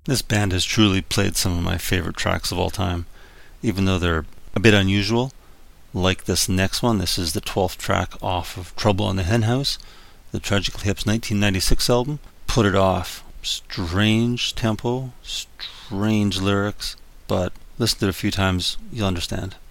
This band has truly played some of my favorite tracks of all time, even though they're a bit unusual. Like this next one, this is the 12th track off of Trouble in the Hen House, the Tragically Hip's 1996 album. Put It Off. Strange tempo, strange lyrics, but listen to it a few times, you'll understand.